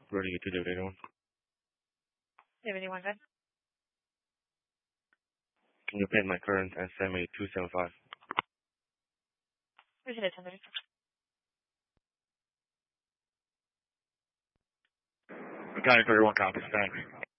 Ready to do anyone? Anyone good? Can you pay my current and send me 275? Appreciate it, 10:30. County 31 copies. Thanks.